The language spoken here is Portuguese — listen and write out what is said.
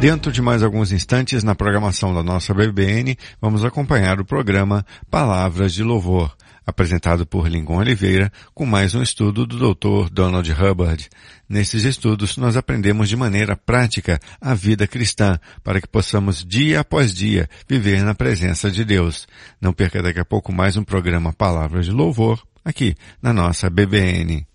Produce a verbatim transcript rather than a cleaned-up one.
Dentro de mais alguns instantes, na programação da nossa B B N, vamos acompanhar o programa Palavras de Louvor, apresentado por Lincoln Oliveira, com mais um estudo do doutor Donald Hubbard. Nesses estudos, nós aprendemos de maneira prática a vida cristã, para que possamos, dia após dia, viver na presença de Deus. Não perca daqui a pouco mais um programa Palavras de Louvor, aqui na nossa B B N.